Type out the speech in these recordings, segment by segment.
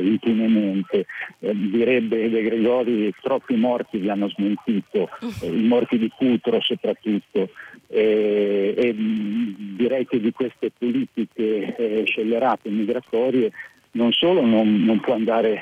impunemente. Direbbe De Gregori, troppi morti vi hanno smentito, i morti di Cutro soprattutto. E direi che di queste politiche scellerate migratorie non solo non può andare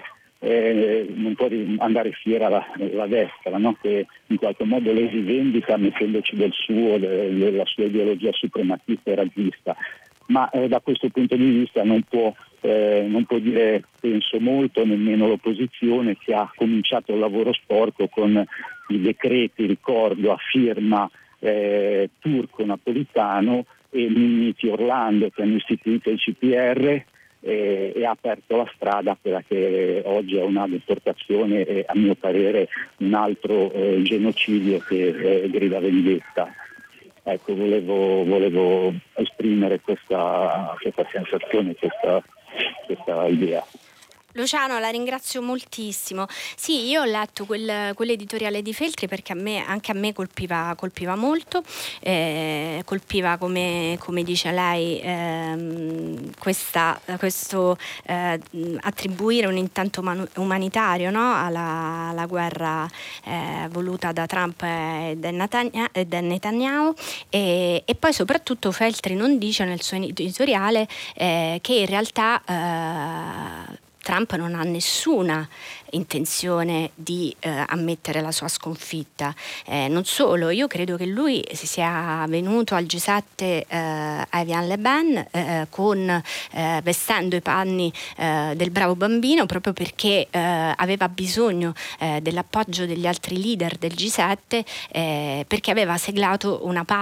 fiera la destra, no? Che in qualche modo le rivendica mettendoci della sua ideologia suprematista e razzista, ma da questo punto di vista non può dire, penso molto, nemmeno l'opposizione, che ha cominciato il lavoro sporco con i decreti, ricordo, a firma turco-napolitano e Minniti Orlando, che hanno istituito il CPR e ha aperto la strada a quella che oggi è una deportazione e, a mio parere, un altro genocidio che grida vendetta. Ecco, volevo esprimere questa sensazione, questa idea. Luciano, la ringrazio moltissimo. Sì, io ho letto quell'editoriale di Feltri perché anche a me colpiva molto, colpiva come dice lei questo attribuire un intento umanitario, no? alla guerra voluta da Trump e da Netanyahu, e poi soprattutto Feltri non dice nel suo editoriale che in realtà Trump non ha nessuna intenzione di ammettere la sua sconfitta. Non solo, io credo che lui sia venuto al G7 Evian Le Pen vestendo i panni del bravo bambino, proprio perché aveva bisogno dell'appoggio degli altri leader del G7, perché aveva siglato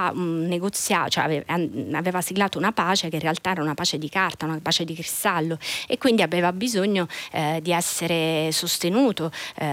aveva siglato una pace che in realtà era una pace di carta, una pace di cristallo, e quindi aveva bisogno di essere sostenuto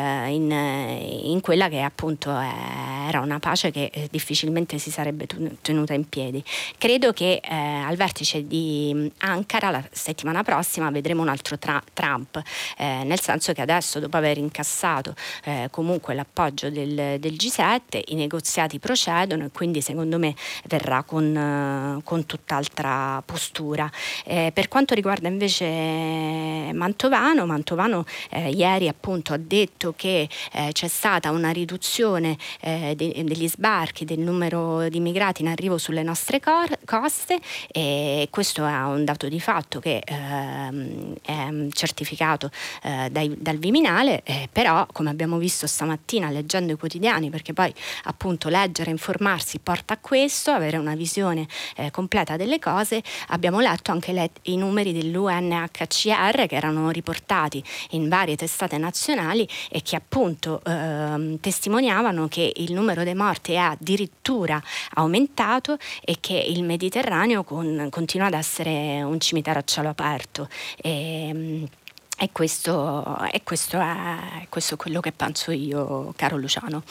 in quella che appunto era una pace che difficilmente si sarebbe tenuta in piedi. Credo che al vertice di Ankara la settimana prossima vedremo un altro Trump, nel senso che adesso, dopo aver incassato comunque l'appoggio del G7, i negoziati procedono e quindi secondo me verrà con tutt'altra postura. Per quanto riguarda invece Mantovano ieri appunto ha detto che c'è stata una riduzione degli sbarchi, del numero di immigrati in arrivo sulle nostre coste, e questo è un dato di fatto che è certificato dal Viminale, però come abbiamo visto stamattina leggendo i quotidiani, perché poi appunto leggere e informarsi porta a questo, avere una visione completa delle cose, abbiamo letto anche i numeri dell'UNHCR che erano riportati in varie testate nazionali e che appunto testimoniavano che il numero dei morti è addirittura aumentato e che il Mediterraneo continua ad essere un cimitero a cielo aperto. E questo è quello che penso io, caro Luciano.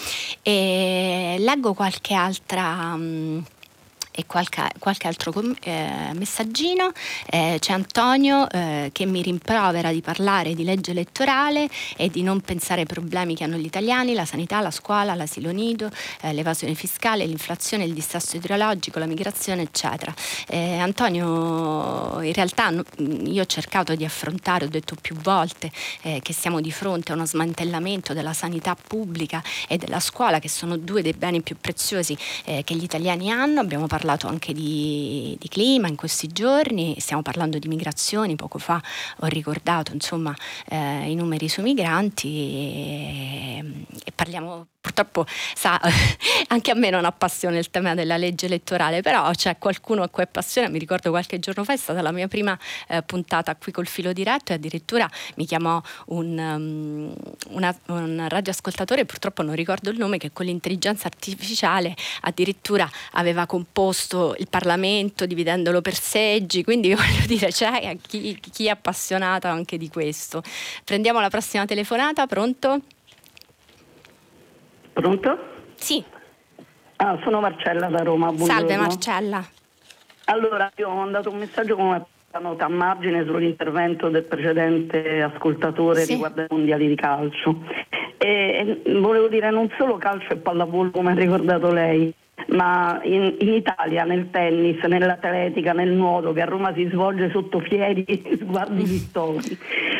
E leggo qualche altra e qualche altro messaggino. C'è Antonio che mi rimprovera di parlare di legge elettorale e di non pensare ai problemi che hanno gli italiani, la sanità, la scuola, l'asilo nido, l'evasione fiscale, l'inflazione, il dissesto idrogeologico, la migrazione, eccetera. Antonio, in realtà io ho cercato di affrontare, ho detto più volte che siamo di fronte a uno smantellamento della sanità pubblica e della scuola, che sono due dei beni più preziosi che gli italiani hanno. Abbiamo parlato anche di clima in questi giorni, stiamo parlando di migrazioni, poco fa ho ricordato insomma i numeri sui migranti e parliamo, purtroppo sa, anche a me non appassiona il tema della legge elettorale, però c'è qualcuno a cui appassiona. Mi ricordo qualche giorno fa è stata la mia prima puntata qui col filo diretto e addirittura mi chiamò un radioascoltatore, purtroppo non ricordo il nome, che con l'intelligenza artificiale addirittura aveva composto il Parlamento dividendolo per seggi, quindi voglio dire c'è chi è appassionato anche di questo. Prendiamo la prossima telefonata. Pronto? Pronto? Sì. Sono Marcella da Roma. Buongiorno. Salve Marcella. Allora, io ho mandato un messaggio come nota a margine sull'intervento del precedente ascoltatore riguardo ai mondiali di calcio. E volevo dire non solo calcio e pallavolo, come ha ricordato lei, ma in Italia nel tennis, nell'atletica, nel nuoto, che a Roma si svolge sotto fieri sguardi vistosi,